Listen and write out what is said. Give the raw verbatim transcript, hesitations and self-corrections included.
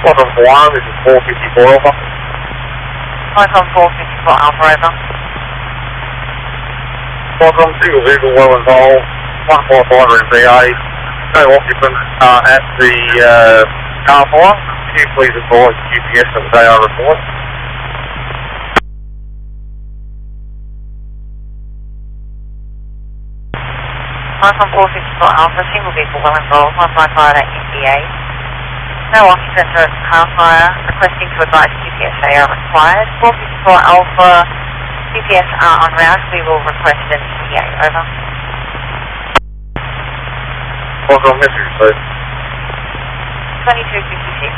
Squadron one, this is four fifty-four Alpha. Icon four fifty-four Alpha, over. Squadron two, vehicle well involved, one four five in V A, no occupants uh, at the uh, car fire. Can you please advise G P S of the day I report? Icon four fifty-four Alpha, single vehicle well involved, one five five at N B A. No occupants are at the car fire, requesting to advise G P S they are required. four fifty-four Alpha, G P S are en route, we will request an E T A, over. Squadron message, please. twenty-two fifty-six.